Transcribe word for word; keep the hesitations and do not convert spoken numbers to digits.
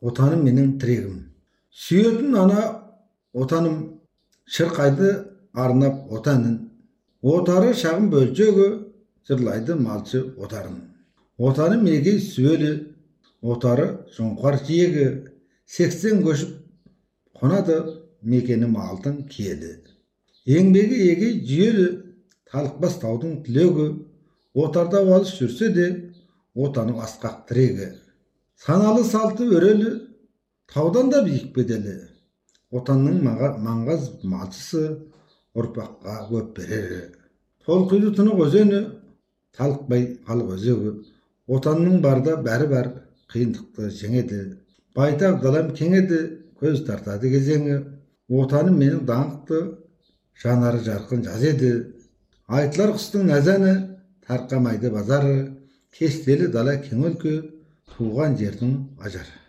отаным менің тірегім. Сүйетін ана отаным, шырқайды арнап отанын. Отары шағын бөлшегі, жырлайды малшы отарын. Отаны мегей сүелі, отары жоңқар жиегі. Сексен көшіп қонады, мекенім алтын киелі. Еңбегі егей жүйелі, талықпас таудың түлегі. Отарда алыс жүрсе де, отаның асқақ тірегі. Саналы салты өрелі, таудан да биік беделі. Отанның маңғаз малшысы, ұрпаққа көп берері. Толқиды тұнық өзені, талықпай халық өзегі. Отанның барда бәрі бар, қиындықты жеңеді. Байтақ далам кеңеді, көз тартады кезеңі. Отаным менің даңқты, жанары жарқын жаз еді. Айтылар құстың нәзәні, тарқамайды базары. Кестелі дала кең өлке, туған жердің ажары.